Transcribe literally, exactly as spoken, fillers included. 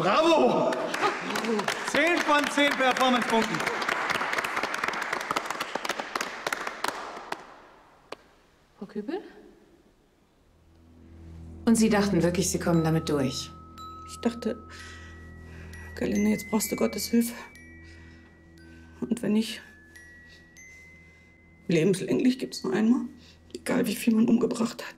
Bravo! Zehn von zehn Performance-Punkten. Frau Kübel? Und Sie dachten wirklich, Sie kommen damit durch? Ich dachte, Galina, jetzt brauchst du Gottes Hilfe. Und wenn nicht, lebenslänglich gibt's nur einmal. Egal, wie viel man umgebracht hat.